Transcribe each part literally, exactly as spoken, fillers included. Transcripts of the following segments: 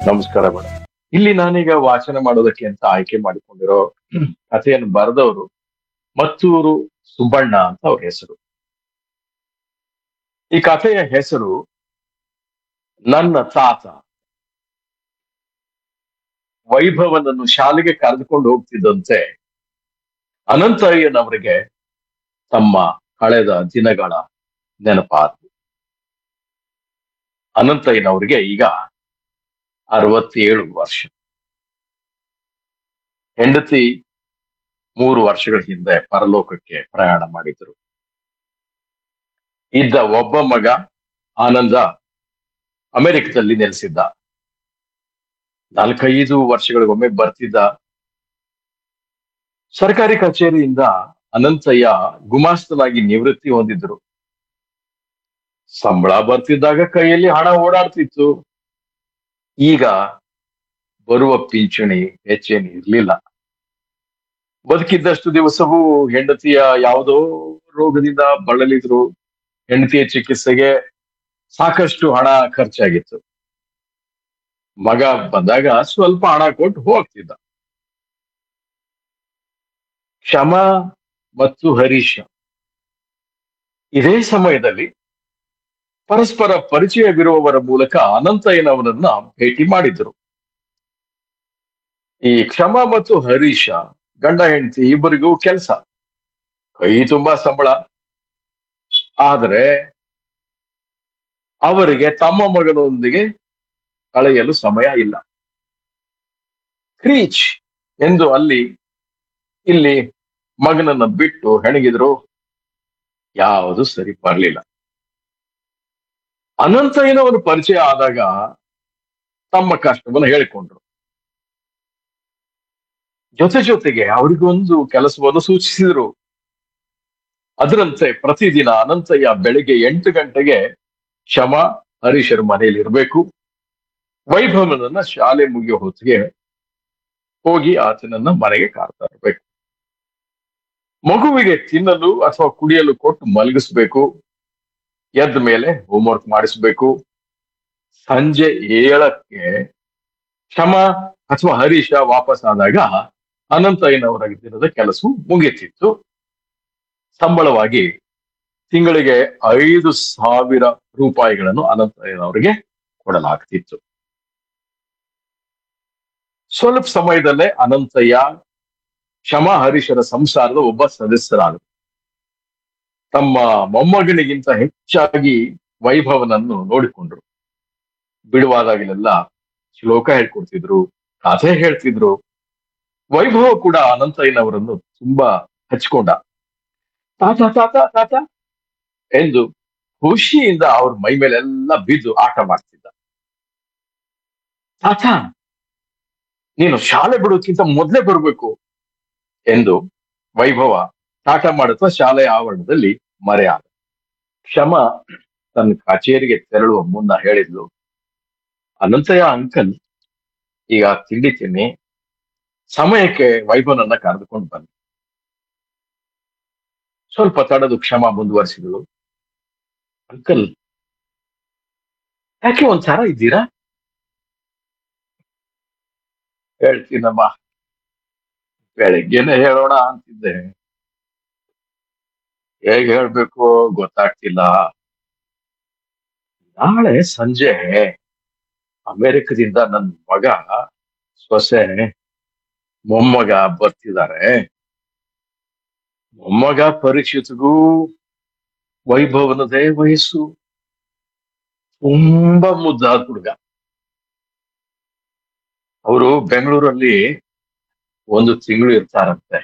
ನಮಸ್ಕಾರ ಮೇಡಮ್. ಇಲ್ಲಿ ನಾನೀಗ ವಾಚನ ಮಾಡೋದಕ್ಕೆ ಅಂತ ಆಯ್ಕೆ ಮಾಡಿಕೊಂಡಿರೋ ಕಥೆಯನ್ನು ಬರೆದವರು ಮತ್ತೂರು ಸುಬ್ಬಣ್ಣ ಅಂತ ಅವ್ರ ಹೆಸರು. ಈ ಕಥೆಯ ಹೆಸರು ನನ್ನ ತಾತ. ವೈಭವನನ್ನು ಶಾಲೆಗೆ ಕರೆದುಕೊಂಡು ಹೋಗ್ತಿದ್ದಂತೆ ಅನಂತಯ್ಯನವರಿಗೆ ತಮ್ಮ ಕಳೆದ ದಿನಗಳ ನೆನಪಾದವು. ಅನಂತಯ್ಯನವರಿಗೆ ಈಗ ಅರವತ್ತೇಳು ವರ್ಷ. ಹೆಂಡತಿ ಮೂರು ವರ್ಷಗಳ ಹಿಂದೆ ಪರಲೋಕಕ್ಕೆ ಪ್ರಯಾಣ ಮಾಡಿದ್ರು. ಇದ್ದ ಒಬ್ಬ ಮಗ ಆನಂದ ಅಮೆರಿಕದಲ್ಲಿ ನೆಲೆಸಿದ್ದ. ನಾಲ್ಕೈದು ವರ್ಷಗಳಿಗೊಮ್ಮೆ ಬರ್ತಿದ್ದ. ಸರ್ಕಾರಿ ಕಚೇರಿಯಿಂದ ಅನಂತಯ್ಯ ಗುಮಾಸ್ತನಾಗಿ ನಿವೃತ್ತಿ ಹೊಂದಿದ್ರು. ಸಂಬಳ ಬರ್ತಿದ್ದಾಗ ಕೈಯಲ್ಲಿ ಹಣ ಓಡಾಡ್ತಿತ್ತು. ಈಗ ಬರುವ ಪಿಂಚಣಿ ಹೆಚ್ಚೇನು ಇರ್ಲಿಲ್ಲ. ಬದುಕಿದ್ದಷ್ಟು ದಿವಸವೂ ಹೆಂಡತಿಯ ಯಾವುದೋ ರೋಗದಿಂದ ಬಳಲಿದ್ರು. ಹೆಂಡತಿಯ ಚಿಕಿತ್ಸೆಗೆ ಸಾಕಷ್ಟು ಹಣ ಖರ್ಚಾಗಿತ್ತು. ಮಗ ಬಂದಾಗ ಸ್ವಲ್ಪ ಹಣ ಕೊಟ್ಟು ಹೋಗ್ತಿದ್ದ. ಕ್ಷಮ ಮತ್ತು ಹರೀಶ ಇದೇ ಸಮಯದಲ್ಲಿ ಪರಸ್ಪರ ಪರಿಚಯವಿರುವವರ ಮೂಲಕ ಅನಂತಯ್ಯನವರನ್ನ ಭೇಟಿ ಮಾಡಿದ್ರು. ಈ ಕ್ಷಮ ಮತ್ತು ಹರೀಶ ಗಂಡ ಹೆಂಡತಿ ಇಬ್ಬರಿಗೂ ಕೆಲಸ, ಕೈ ತುಂಬಾ ಸಂಬಳ. ಆದರೆ ಅವರಿಗೆ ತಮ್ಮ ಮಗನೊಂದಿಗೆ ಕಳೆಯಲು ಸಮಯ ಇಲ್ಲ. ಕ್ರೀಚ್ ಎಂದು ಅಲ್ಲಿ ಇಲ್ಲಿ ಮಗನನ್ನ ಬಿಟ್ಟು ಹೆಣಗಿದ್ರು. ಯಾವುದು ಸರಿ ಬರಲಿಲ್ಲ. ಅನಂತಯ್ಯನವರು ಪರಿಚಯ ಆದಾಗ ತಮ್ಮ ಕಷ್ಟವನ್ನು ಹೇಳಿಕೊಂಡ್ರು. ಜೊತೆ ಜೊತೆಗೆ ಅವರಿಗೊಂದು ಕೆಲಸವನ್ನು ಸೂಚಿಸಿದ್ರು. ಅದರಂತೆ ಪ್ರತಿದಿನ ಅನಂತಯ್ಯ ಬೆಳಿಗ್ಗೆ ಎಂಟು ಗಂಟೆಗೆ ಕ್ಷಮ ಹರೀಶರ ಮನೆಯಲ್ಲಿ ಇರಬೇಕು. ವೈಭವನನ್ನ ಶಾಲೆ ಮುಗಿಯೋ ಹೊತ್ತಿಗೆ ಹೋಗಿ ಆತನನ್ನ ಮನೆಗೆ ಕಾಡ್ತಾ ಇರಬೇಕು. ಮಗುವಿಗೆ ತಿನ್ನಲು ಅಥವಾ ಕುಡಿಯಲು ಕೊಟ್ಟು ಮಲಗಿಸ್ಬೇಕು. ಎದ್ದ ಮೇಲೆ ಹೋಮ್ವರ್ಕ್ ಮಾಡಿಸ್ಬೇಕು. ಸಂಜೆ ಏಳಕ್ಕೆ ಕ್ಷಮ ಅಥವಾ ಹರೀಶ ವಾಪಸ್ ಆದಾಗ ಅನಂತಯ್ಯನವರ ದಿನದ ಕೆಲಸವು ಮುಗಿತಿತ್ತು. ಸಂಬಳವಾಗಿ ತಿಂಗಳಿಗೆ ಐದು ಸಾವಿರ ರೂಪಾಯಿಗಳನ್ನು ಅನಂತಯ್ಯನವರಿಗೆ ಕೊಡಲಾಗ್ತಿತ್ತು. ಸ್ವಲ್ಪ ಸಮಯದಲ್ಲೇ ಅನಂತಯ್ಯ ಕ್ಷಮ ಹರೀಶರ ಸಂಸಾರದ ಒಬ್ಬ ಸದಸ್ಯರಾದರು. ತಮ್ಮ ಮೊಮ್ಮಗನಿಗಿಂತ ಹೆಚ್ಚಾಗಿ ವೈಭವನನ್ನು ನೋಡಿಕೊಂಡ್ರು. ಬಿಡುವಾದಾಗಲೆಲ್ಲ ಶ್ಲೋಕ ಹೇಳ್ಕೊಡ್ತಿದ್ರು, ಕಥೆ ಹೇಳ್ತಿದ್ರು. ವೈಭವ ಕೂಡ ಅನಂತಯ್ಯನವರನ್ನು ತುಂಬಾ ಹಚ್ಕೊಂಡ. ತಾತ ತಾತ ತಾತ ಎಂದು ಖುಷಿಯಿಂದ ಅವ್ರ ಮೈ ಮೇಲೆಲ್ಲ ಬಿದ್ದು ಆಟ ಮಾಡ್ತಿದ್ದ. ತಾತ, ನೀನು ಶಾಲೆ ಬಿಡೋದಕ್ಕಿಂತ ಮೊದ್ಲೇ ಬರ್ಬೇಕು ಎಂದು ವೈಭವ ಟಾಟ ಮಾಡುತ್ತಾ ಶಾಲೆಯ ಆವರಣದಲ್ಲಿ ಮರೆಯಾದ. ಕ್ಷಮ ತನ್ನ ಕಚೇರಿಗೆ ತೆರಳುವ ಮುನ್ನ ಹೇಳಿದ್ಲು, ಅನಂತಯ್ಯ ಅಂಕಲ್, ಈಗ ತಿಂಡಿ ತಿನ್ನಿ, ಸಮಯಕ್ಕೆ ವೈಭವನನ್ನ ಕರೆದುಕೊಂಡು ಬನ್ನಿ. ಸ್ವಲ್ಪ ತಡದು ಕ್ಷಮ ಮುಂದುವರಿಸಿದಳು, ಅಂಕಲ್, ಯಾಕೆ ಒಂದ್ಸರ ಇದ್ದೀರಾ? ಹೇಳ್ತೀನಮ್ಮ, ಬೆಳಗ್ಗೆನೆ ಹೇಳೋಣ ಅಂತಿದ್ದೆ, ಹೇಗೆ ಹೇಳ್ಬೇಕು ಗೊತ್ತಾಗ್ತಿಲ್ಲ. ನಾಳೆ ಸಂಜೆ ಅಮೆರಿಕದಿಂದ ನನ್ನ ಮಗ, ಸೊಸೆ, ಮೊಮ್ಮಗ ಬರ್ತಿದ್ದಾರೆ. ಮೊಮ್ಮಗ ಪರೀಕ್ಷಿತಗೂ ವೈಭವನದೇ ವಯಸ್ಸು. ತುಂಬಾ ಮುದ್ದಾದ ಹುಡುಗ. ಅವರು ಬೆಂಗಳೂರಲ್ಲಿ ಒಂದು ತಿಂಗಳು ಇರ್ತಾರಂತೆ.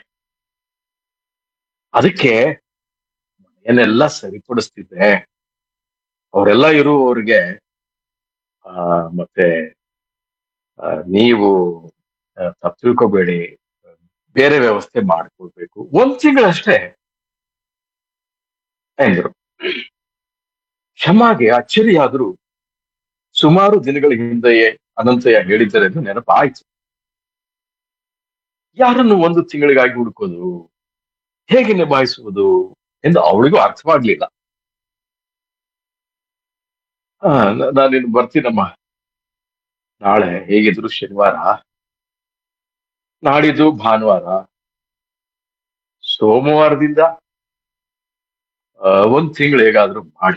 ಅದಕ್ಕೆ ಏನೆಲ್ಲ ಸರಿಪಡಿಸ್ತಿದ್ದೆ. ಅವರೆಲ್ಲ ಇರುವವ್ರಿಗೆ ಆ ಮತ್ತೆ ಆ, ನೀವು ತಪ್ಪು ತಿಳ್ಕೊಬೇಡಿ, ಬೇರೆ ವ್ಯವಸ್ಥೆ ಮಾಡ್ಕೊಳ್ಬೇಕು, ಒಂದ್ ತಿಂಗಳಷ್ಟೇ ಎಂದ್ರು. ಕ್ಷಮಾಗೆ ಅಚ್ಚರಿಯಾದ್ರೂ ಸುಮಾರು ದಿನಗಳ ಹಿಂದೆಯೇ ಅನಂತಯ್ಯ ಹೇಳಿದ್ದರೆಂದು ನೆನಪಾಯ್ತು. ಯಾರನ್ನು ಒಂದು ತಿಂಗಳಿಗಾಗಿ ಹುಡುಕೋದು, ಹೇಗೆ ನಿಭಾಯಿಸುವುದು ಎಂದು ಅವಳಿಗೂ ಅರ್ಥವಾಗ್ಲಿಲ್ಲ. ಆ ನಾನಿನ್ನು ಬರ್ತೀನಮ್ಮ, ನಾಳೆ ಹೇಗಿದ್ರು ಶನಿವಾರ, ನಾಡಿದ್ದು ಭಾನುವಾರ, ಸೋಮವಾರದಿಂದ ಆ, ಒಂದ್ ತಿಂಗಳು ಹೇಗಾದ್ರೂ ಮಾಡಿ.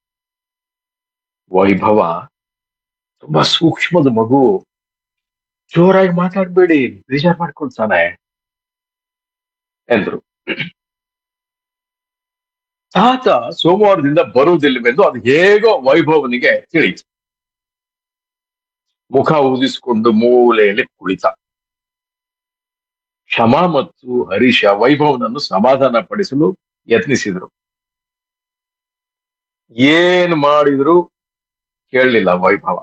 ವೈಭವ ತುಂಬಾ ಸೂಕ್ಷ್ಮದ ಮಗು, ಜೋರಾಗಿ ಮಾತಾಡ್ಬೇಡಿ, ಬೇಜಾರ್ ಮಾಡ್ಕೊಳ್ತಾನೆ ಎಂದ್ರು. ತಾತ ಸೋಮವಾರದಿಂದ ಬರುವುದಿಲ್ಲವೆಂದು ಅದು ಹೇಗೋ ವೈಭವನಿಗೆ ತಿಳಿಯಿತು. ಮುಖ ಊದಿಸಿಕೊಂಡು ಮೂಲೆಯಲ್ಲಿ ಕುಳಿತ. ಕ್ಷಮಾ ಮತ್ತು ಹರೀಶ ವೈಭವನನ್ನು ಸಮಾಧಾನ ಪಡಿಸಲು ಯತ್ನಿಸಿದ್ರು. ಏನ್ ಮಾಡಿದ್ರು ಕೇಳಲಿಲ್ಲ ವೈಭವ.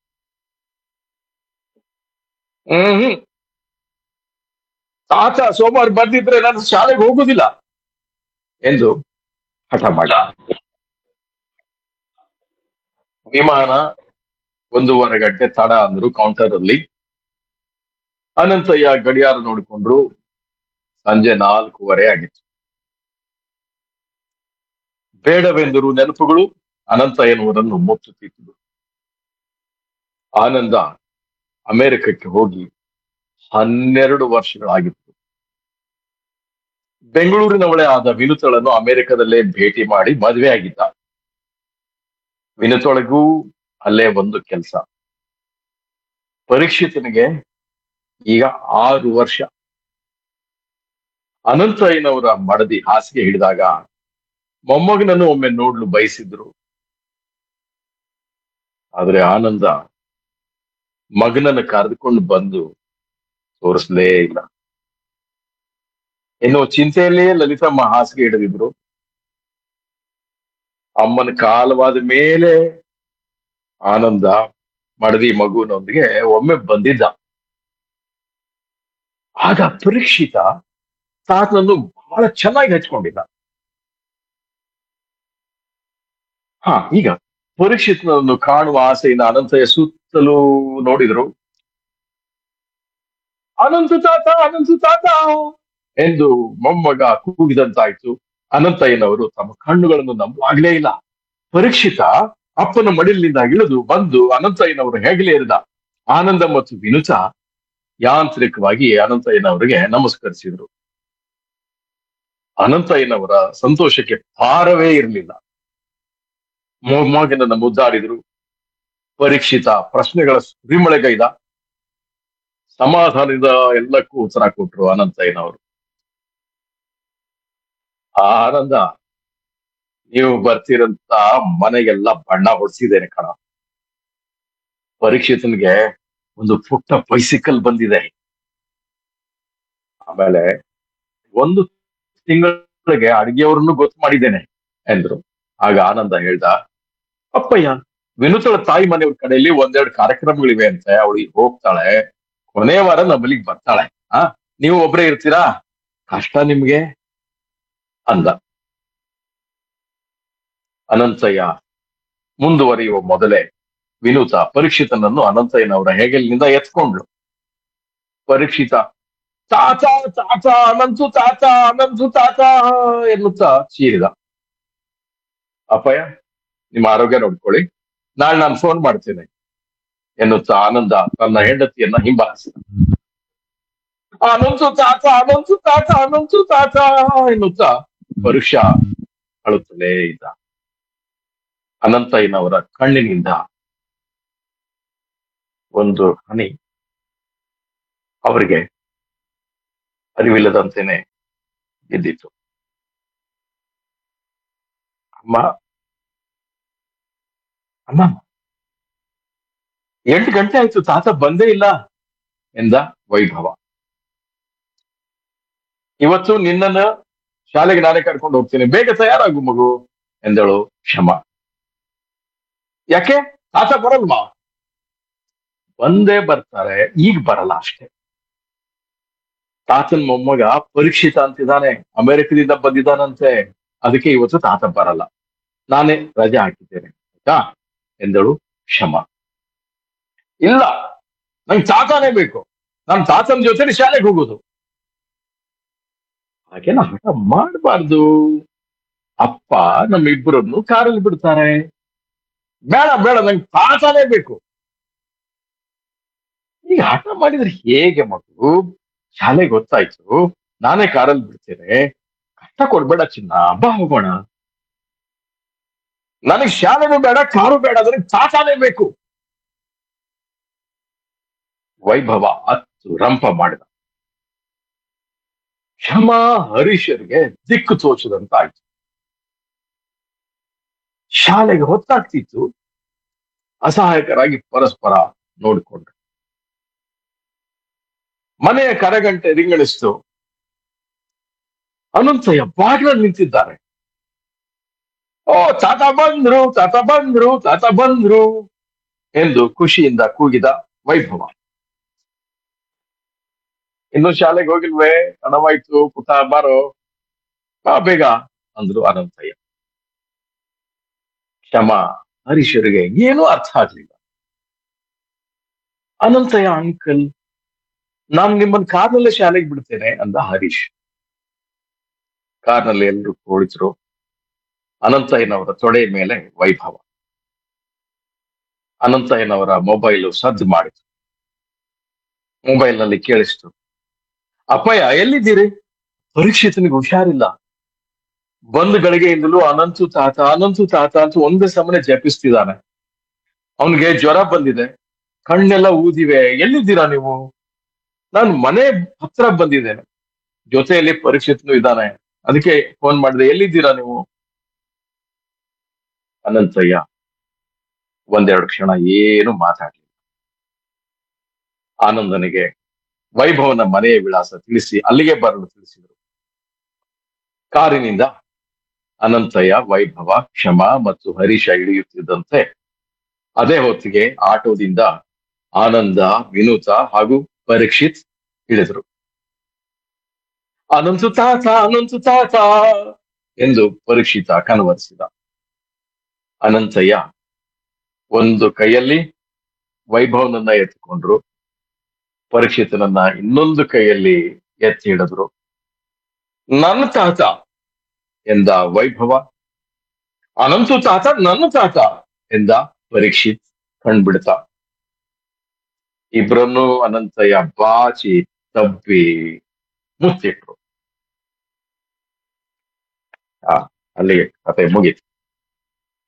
ಹ್ಮ್ ತಾತ ಸೋಮವಾರ ಬರ್ದಿದ್ರೆ ನಾನು ಶಾಲೆಗೆ ಹೋಗುದಿಲ್ಲ ಎಂದು ಹಠ ಮಾಡ. ವಿಮಾನ ಒಂದೂವರೆ ಗಂಟೆ ತಡ ಅಂದ್ರು ಕೌಂಟರ್ ಅಲ್ಲಿ. ಅನಂತಯ್ಯ ಗಡಿಯಾರ ನೋಡಿಕೊಂಡ್ರು. ಸಂಜೆ ನಾಲ್ಕೂವರೆ ಆಗಿತ್ತು. ಬೇಡವೆಂದರು ನೆನಪುಗಳು ಅನಂತಯ್ಯನವರನ್ನು ಮುತ್ತುತ್ತಿತ್ತು. ಆನಂದ ಅಮೆರಿಕಕ್ಕೆ ಹೋಗಿ ಹನ್ನೆರಡು ವರ್ಷಗಳಾಗಿತ್ತು. ಬೆಂಗಳೂರಿನವಳೇ ಆದ ವಿನುತಳನ್ನು ಅಮೆರಿಕದಲ್ಲೇ ಭೇಟಿ ಮಾಡಿ ಮದುವೆ ಆಗಿದ್ದ. ವಿನುತೊಳಗೂ ಅಲ್ಲೇ ಒಂದು ಕೆಲಸ. ಪರೀಕ್ಷಿತನಿಗೆ ಈಗ ಆರು ವರ್ಷ. ಅನಂತಯ್ಯನವರ ಮಡದಿ ಹಾಸಿಗೆ ಹಿಡಿದಾಗ ಮೊಮ್ಮಗನನ್ನು ಒಮ್ಮೆ ನೋಡ್ಲು ಬಯಸಿದ್ರು. ಆದ್ರೆ ಆನಂದ ಮಗನನ್ನು ಕರೆದುಕೊಂಡು ಬಂದು ತೋರಿಸ್ಲೇ ಇಲ್ಲ. ಇನ್ನು ಚಿಂತೆಯಲ್ಲೇ ಲಲಿತಮ್ಮ ಹಾಸಿಗೆ ಹಿಡಿದಿದ್ರು. ಅಮ್ಮನ ಕಾಲವಾದ ಮೇಲೆ ಆನಂದ ಮಡದಿ ಮಗುವಿನೊಂದಿಗೆ ಒಮ್ಮೆ ಬಂದಿದ್ದ. ಆಗ ಪರೀಕ್ಷಿತ ತಾತನನ್ನು ಬಹಳ ಚೆನ್ನಾಗಿ ಹಚ್ಕೊಂಡಿದ್ದ. ಹಾ ಈಗ ಪರೀಕ್ಷಿತನನ್ನು ಕಾಣುವ ಆಸೆಯಿಂದ ಅನಂತಯ್ಯ ಸುತ್ತಲೂ ನೋಡಿದ್ರು. ಅನಂತ ತಾತ, ಅನಂತ ತಾತ ಎಂದು ಮೊಮ್ಮಗ ಕೂಗಿದಂತಾಯ್ತು. ಅನಂತಯ್ಯನವರು ತಮ್ಮ ಕಣ್ಣುಗಳನ್ನು ನಂಬುವಾಗ್ಲೇ ಇಲ್ಲ. ಪರೀಕ್ಷಿತ ಅಪ್ಪನ ಮಡಿಲಿನಿಂದ ಇಳಿದು ಬಂದು ಅನಂತಯ್ಯನವರು ಹೆಗಲೇ ಏರಿದ. ಆನಂದ ಮತ್ತು ವಿನುತ ಯಾಂತ್ರಿಕವಾಗಿ ಅನಂತಯ್ಯನವರಿಗೆ ನಮಸ್ಕರಿಸಿದ್ರು. ಅನಂತಯ್ಯನವರ ಸಂತೋಷಕ್ಕೆ ಪಾರವೇ ಇರಲಿಲ್ಲ. ಮೊಮ್ಮಗನನ್ನ ಮುದ್ದಾಡಿದ್ರು. ಪರೀಕ್ಷಿತ ಪ್ರಶ್ನೆಗಳ ಸುರಿಮಳೆಗೈದ. ಸಮಾಧಾನದ ಎಲ್ಲಕ್ಕೂ ಉತ್ತರ ಕೊಟ್ರು ಅನಂತಯ್ಯನವರು. ಆ ಆನಂದ, ನೀವು ಬರ್ತೀರಂತ ಮನೆಗೆಲ್ಲ ಬಣ್ಣ ಹೊಡ್ಸಿದ್ದೇನೆ ಕಣ. ಪರೀಕ್ಷಿತನಿಗೆ ಒಂದು ಪುಟ್ಟ ಬೈಸಿಕಲ್ ಬಂದಿದೆ. ಆಮೇಲೆ ಒಂದು ತಿಂಗಳಿಗೆ ಅಡಿಗೆಯವರನ್ನು ಗೊತ್ತು ಮಾಡಿದ್ದೇನೆ ಎಂದ್ರು. ಆಗ ಆನಂದ ಹೇಳ್ದ, ಅಪ್ಪಯ್ಯ, ವಿನುತಳ ತಾಯಿ ಮನೆಯವ್ರ ಕಡೆಯಲ್ಲಿ ಒಂದೆರಡು ಕಾರ್ಯಕ್ರಮಗಳಿವೆ ಅಂತೆ, ಅವಳಿಗೆ ಹೋಗ್ತಾಳೆ. ಕೊನೆ ವಾರ ನಮ್ಮಲ್ಲಿಗೆ ಬರ್ತಾಳೆ. ಆ ನೀವು ಒಬ್ರೇ ಇರ್ತೀರಾ? ಕಷ್ಟ ನಿಮ್ಗೆ ಅಂದ. ಅನಂತಯ್ಯ ಮುಂದುವರಿಯುವ ಮೊದಲೇ ವಿನುತ ಪರೀಕ್ಷಿತನನ್ನು ಅನಂತಯ್ಯನವರ ಹೆಗಲಿನಿಂದ ಎತ್ಕೊಂಡ್ಳು. ಪರೀಕ್ಷಿತ ತಾತ ತಾತ ಅನಂತು ತಾತ ಅನಂತು ತಾತ ಎನ್ನುತ್ತಾ ಚೀರಿದ. ಅಪ್ಪಯ್ಯ, ನಿಮ್ಮ ಆರೋಗ್ಯ ನೋಡ್ಕೊಳ್ಳಿ, ನಾಳೆ ನಾನು ಫೋನ್ ಮಾಡ್ತೇನೆ ಎನ್ನುತ್ತಾ ಆನಂದ ತನ್ನ ಹೆಂಡತಿಯನ್ನ ಹಿಂಬಾಲಿಸಿದ. ಅನಂತು ತಾತ ಅನಂತು ತಾತ ಅನಂತು ತಾತ ಎನ್ನುತ್ತಾ ಪರೀಕ್ಷ ಅಳುತ್ತಲೇ ಇದ್ದ. ಅನಂತಯ್ಯನವರ ಕಣ್ಣಿನಿಂದ ಒಂದು ಹನಿ ಅವರಿಗೆ ಅರಿವಿಲ್ಲದಂತೆನೆ ಬಿದ್ದಿತ್ತು. ಅಮ್ಮ ಅಮ್ಮ, ಎಂಟು ಗಂಟೆ ಆಯ್ತು, ತಾತ ಬಂದೇ ಇಲ್ಲ ಎಂದ ವೈಭವ. ಇವತ್ತು ನಿನ್ನನ್ನ ಶಾಲೆಗೆ ನಾನೇ ಕರ್ಕೊಂಡು ಹೋಗ್ತೇನೆ, ಬೇಗ ತಯಾರಾಗು ಮಗು ಎಂದಳು ಕ್ಷಮಾ. ಯಾಕೆ, ತಾತ ಬರಲ್ವಾ? ಬಂದೇ ಬರ್ತಾರೆ, ಈಗ ಬರಲ್ಲ ಅಷ್ಟೇ. ತಾತನ್ ಮೊಮ್ಮಗ ಪರೀಕ್ಷಿತ ಅಂತಿದ್ದಾನೆ, ಅಮೆರಿಕದಿಂದ ಬಂದಿದ್ದಾನಂತೆ, ಅದಕ್ಕೆ ಇವತ್ತು ತಾತ ಬರಲ್ಲ, ನಾನೇ ರಜೆ ಹಾಕಿದ್ದೇನೆ ಆಯ್ತಾ ಎಂದಳು ಕ್ಷಮಾ. ಇಲ್ಲ, ನಂಗೆ ತಾತನೇ ಬೇಕು, ನಾನು ತಾತನ ಜೊತೆ ಶಾಲೆಗೆ ಹೋಗೋದು. ಹಾಗೇನ ಹಠ ಮಾಡಬಾರ್ದು. ಅಪ್ಪ ನಮ್ಮಿಬ್ಬರನ್ನು ಕಾರಲ್ಲಿ ಬಿಡ್ತಾರೆ. ಬೇಡ ಬೇಡ, ನಂಗೆ ತಾತನೇ ಬೇಕು. ಈಗ ಹಠ ಮಾಡಿದ್ರೆ ಹೇಗೆ ಮಗು? ಶಾಲೆಗೆ ಗೊತ್ತಾಯ್ತು, ನಾನೇ ಕಾರಲ್ಲಿ ಬಿಡ್ತೇನೆ. ಕಷ್ಟ ಕೊಡ್ಬೇಡ ಚಿನ್ನ, ಬಾ ಹೋಗೋಣ. ನನಗ್ ಶಾಲೆನೂ ಬೇಡ, ಕಾರು ಬೇಡ, ನನಗೆ ಚಾಚಾನೇ ಬೇಕು. ವೈಭವ ಅತ್ತು ರಂಪ ಮಾಡಿದ. ಕ್ಷಮಾ ಹರೀಶರಿಗೆ ದಿಕ್ಕು ತೋಚದಂತಾಯ್ತು. ಶಾಲೆಗೆ ಹೊತ್ತಾಗ್ತಿತ್ತು. ಅಸಹಾಯಕರಾಗಿ ಪರಸ್ಪರ ನೋಡಿಕೊಂಡ್ರು. ಮನೆಯ ಕರೆಗಂಟೆ ರಿಂಗಳಿಸ್ತು. ಅನಂತಯ್ಯ ಬಾಗಿಲಲ್ಲಿ ನಿಂತಿದ್ದಾರೆ. ಓ ತಾತ ಬಂದ್ರು, ತಾತ ಬಂದ್ರು, ತಾತ ಬಂದ್ರು ಎಂದು ಖುಷಿಯಿಂದ ಕೂಗಿದ ವೈಭವ. ಇನ್ನು ಶಾಲೆಗೆ ಹೋಗಿಲ್ವೇ? ಹಣವಾಯ್ತು, ಪುಟ ಬಾರೋ, ಬಾ ಬೇಗ ಅಂದ್ರು ಅನಂತಯ್ಯ. ಕ್ಷಮಾ ಹರೀಶರಿಗೆ ಏನೂ ಅರ್ಥ ಆಗ್ಲಿಲ್ಲ. ಅನಂತಯ್ಯ ಅಂಕಲ್, ನಾನ್ ನಿಮ್ಮನ್ನ ಕಾರ್ನಲ್ಲೇ ಶಾಲೆಗೆ ಬಿಡ್ತೇನೆ ಅಂದ ಹರೀಶ್. ಕಾರ್ನಲ್ಲಿ ಎಲ್ರು ಕುಳಿತರು. ಅನಂತಯ್ಯನವರ ತೊಡೆ ಮೇಲೆ ವೈಭವ. ಅನಂತಯ್ಯನವರ ಮೊಬೈಲು ಸದ್ದು ಮಾಡಿತು. ಮೊಬೈಲ್ ನಲ್ಲಿ ಕೇಳಿಸ್ತು, ಅಪ್ಪಯ್ಯ ಎಲ್ಲಿದ್ದೀರಿ? ಪರೀಕ್ಷಿತನಿಗೆ ಹುಷಾರಿಲ್ಲ. ಬಂದ್ ಗಳಿಗೆಯಿಂದಲೂ ಅನಂತು ತಾತ ಅನಂತು ತಾತ ಅಂತ ಒಂದೇ ಸಮನೆ ಜಪಿಸ್ತಿದ್ದಾನೆ. ಅವನಿಗೆ ಜ್ವರ ಬಂದಿದೆ, ಕಣ್ಣೆಲ್ಲ ಊದಿವೆ. ಎಲ್ಲಿದ್ದೀರಾ ನೀವು? ನಾನು ಮನೆ ಹತ್ರ ಬಂದಿದ್ದೇನೆ, ಜೊತೆಯಲ್ಲಿ ಪರೀಕ್ಷಿತನು ಇದ್ದಾನೆ, ಅದಕ್ಕೆ ಫೋನ್ ಮಾಡಿದೆ. ಎಲ್ಲಿದ್ದೀರಾ ನೀವು? ಅನಂತಯ್ಯ ಒಂದೆರಡು ಕ್ಷಣ ಏನು ಮಾತಾಡ್ಲಿಲ್ಲ. ಆನಂದನಿಗೆ ವೈಭವನ ಮನೆಯ ವಿಳಾಸ ತಿಳಿಸಿ ಅಲ್ಲಿಗೆ ಬರಲು ತಿಳಿಸಿದರು. ಕಾರಿನಿಂದ ಅನಂತಯ್ಯ, ವೈಭವ, ಕ್ಷಮಾ ಮತ್ತು ಹರೀಶ ಇಳಿಯುತ್ತಿದ್ದಂತೆ ಅದೇ ಹೊತ್ತಿಗೆ ಆಟೋದಿಂದ ಆನಂದ, ವಿನೂತ ಹಾಗೂ ಪರೀಕ್ಷಿತ್ ಇಳಿದರು. ಅನಂತು ತಾತ ಅನಂತು ತಾತ ಎಂದು ಪರೀಕ್ಷಿತ ಕನವರಿಸಿದ. ಅನಂತಯ್ಯ ಒಂದು ಕೈಯಲ್ಲಿ ವೈಭವನನ್ನ ಎತ್ತಿಕೊಂಡ್ರು, ಪರೀಕ್ಷಿತನನ್ನ ಇನ್ನೊಂದು ಕೈಯಲ್ಲಿ ಎತ್ತಿ ಹಿಡಿದ್ರು. ನನ್ನ ತಾತ ಎಂದ ವೈಭವ. ಅನಂತು ತಾತ ನನ್ನ ತಾತ ಎಂದ ಪರೀಕ್ಷಿತ್ ಕಣ್ಬಿಡ್ತ. ಇಬ್ರನ್ನೂ ಅನಂತಯ್ಯ ಬಾಚಿ ತಬ್ಬಿ ಮುತ್ತಿಟ್ರು. ಆ ಅಲ್ಲಿಗೆ ಕತೆ ಮುಗೀತು.